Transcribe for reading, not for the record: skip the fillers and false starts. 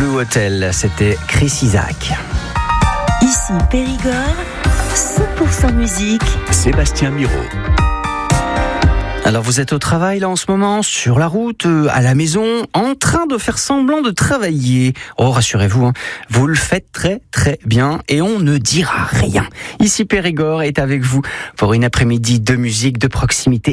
Hotel, c'était Chris Isaak. Ici Périgord, 100% musique. Sébastien Miro. Alors vous êtes au travail là en ce moment, sur la route, à la maison, en train de faire semblant de travailler. Oh rassurez-vous, vous le faites très très bien et on ne dira rien. Ici Périgord est avec vous pour une après-midi de musique de proximité